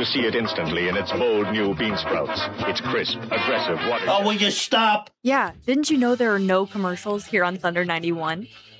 to see it instantly in its bold new bean sprouts. It's crisp, aggressive, water. Oh, will you stop? Yeah, didn't you know there are no commercials here on Thunder 91?